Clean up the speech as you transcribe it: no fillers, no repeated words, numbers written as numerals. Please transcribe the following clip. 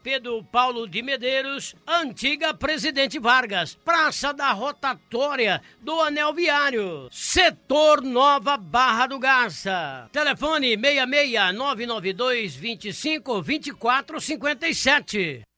Pedro Paulo de Medeiros, antiga Presidente Vargas, Praça da Rotatória do Anel Viário, Setor Nova Barra do Garça. Telefone 66 992 25 24 57.